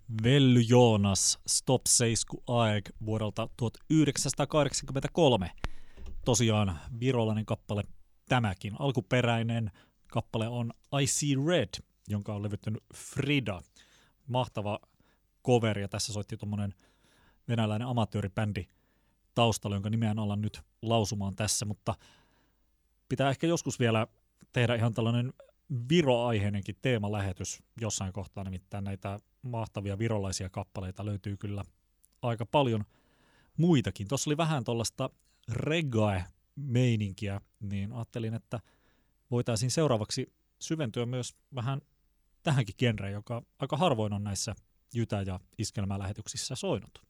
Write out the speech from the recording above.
Velly Joonas, Stop Seisku Aeg vuodelta 1983. Tosiaan virolainen kappale tämäkin. Alkuperäinen kappale on I See Red, jonka on levyttänyt Frida. Mahtava cover, ja tässä soitti tuommoinen venäläinen amatööribändi taustalla, jonka nimeä en ala nyt lausumaan tässä, mutta pitää ehkä joskus vielä tehdä ihan tällainen Viro-aiheinenkin teemalähetys jossain kohtaa, nimittäin näitä mahtavia virolaisia kappaleita löytyy kyllä aika paljon muitakin. Tuossa oli vähän tuollaista reggae-meininkiä, niin ajattelin, että voitaisiin seuraavaksi syventyä myös vähän tähänkin genreen, joka aika harvoin on näissä jytä- ja iskelmälähetyksissä soinut.